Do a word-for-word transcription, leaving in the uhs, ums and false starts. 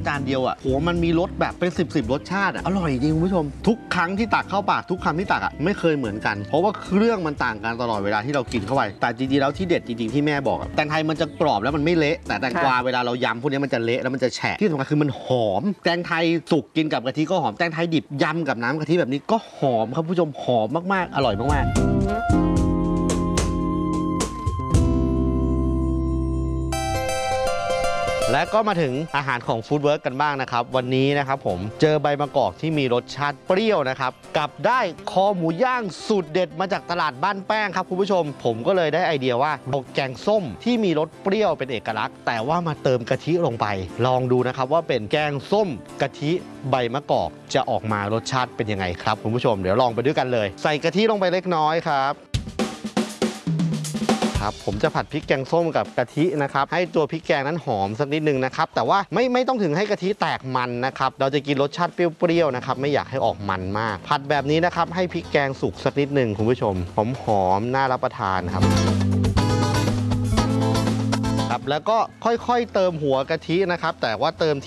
จานเดียวอ่ะโหมันมีรสแบบเป็นสิบสิบรสชาติอ่ะอร่อยจริงคุณผู้ชมทุกครั้งที่ตักเข้าปากทุกคำที่ตักอ่ะไม่เคยเหมือนกันเพราะว่าเครื่องมันต่างกันตลอดเวลาที่เรากินเข้าไปแต่จริงๆแล้วที่เด็ดจริงๆที่แม่บอกแตงไทยมันจะกรอบแล้วมันไม่เละแต่แตงกวาเวลาเรายำพวกนี้มันจะเละแล้วมันจะแฉะที่สำคัญคือมันหอมแตงไทยสุกกินกับกะทิก็หอมแตงไทยดิบยำกับน้ำกะทิแบบนี้ก็หอมครับผู้ชมหอมมากๆอร่อยมากๆและก็มาถึงอาหารของฟู้ดเวิร์กกันบ้างนะครับวันนี้นะครับผมเจอใบมะกอกที่มีรสชาติเปรี้ยวนะครับกับได้คอหมูย่างสูตรเด็ดมาจากตลาดบ้านแป้งครับคุณผู้ชมผมก็เลยได้ไอเดียว่าเอาแกงส้มที่มีรสเปรี้ยวเป็นเอกลักษณ์แต่ว่ามาเติมกะทิลงไปลองดูนะครับว่าเป็นแกงส้มกะทิใบมะกอกจะออกมารสชาติเป็นยังไงครับคุณผู้ชมเดี๋ยวลองไปด้วยกันเลยใส่กะทิลงไปเล็กน้อยครับครับผมจะผัดพริกแกงส้มกับกะทินะครับให้ตัวพริกแกงนั้นหอมสักนิดนึงนะครับแต่ว่าไม่ไม่ต้องถึงให้กะทิแตกมันนะครับเราจะกินรสชาติเปรี้ยวๆนะครับไม่อยากให้ออกมันมากผัดแบบนี้นะครับให้พริกแกงสุกสักนิดนึงคุณผู้ชมหอมหอมน่ารับประทานครับครับแล้วก็ค่อยๆเติมหัวกะทินะครับแต่ว่าเติม